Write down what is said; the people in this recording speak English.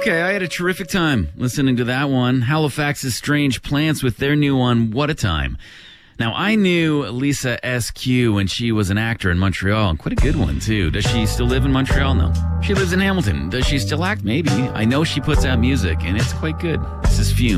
Okay, I had a terrific time listening to that one. Halifax's Strange Plants with their new one, What a Time. Now, I knew Lisa SQ when she was an actor in Montreal, and quite a good one, too. Does she still live in Montreal? No. She lives in Hamilton. Does she still act? Maybe. I know she puts out music, and it's quite good. This is Fume.